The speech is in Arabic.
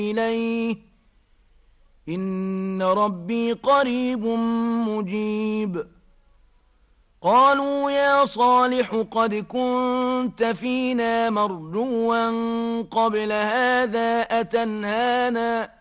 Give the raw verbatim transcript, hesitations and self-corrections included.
إليه إن ربي قريب مجيب. قالوا يا صالح قد كنت فينا مرجوا قبل هذا أتنهانا